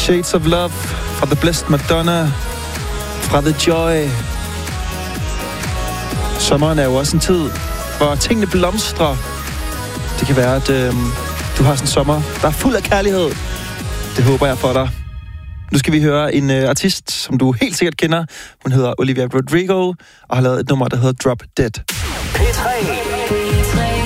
Shades of Love fra The Blessed Madonna, fra The Joy. Sommeren er jo også en tid, hvor tingene blomstrer. Det kan være, at du har sådan en sommer, der er fuld af kærlighed. Det håber jeg for dig. Nu skal vi høre en artist, som du helt sikkert kender. Hun hedder Olivia Rodrigo og har lavet et nummer, der hedder Drop Dead. P3.